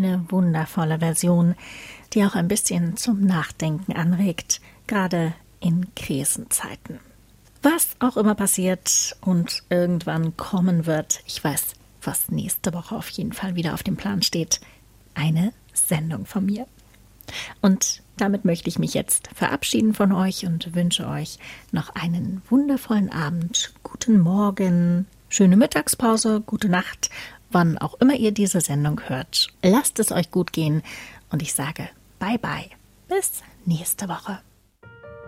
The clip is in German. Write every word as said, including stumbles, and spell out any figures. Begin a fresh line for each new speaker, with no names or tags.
eine wundervolle Version, die auch ein bisschen zum Nachdenken anregt, gerade in Krisenzeiten. Was auch immer passiert und irgendwann kommen wird, ich weiß, was nächste Woche auf jeden Fall wieder auf dem Plan steht, eine Sendung von mir. Und damit möchte ich mich jetzt verabschieden von euch und wünsche euch noch einen wundervollen Abend, guten Morgen, schöne Mittagspause, gute Nacht, wann auch immer ihr diese Sendung hört. Lasst es euch gut gehen und ich sage bye bye, bis nächste Woche.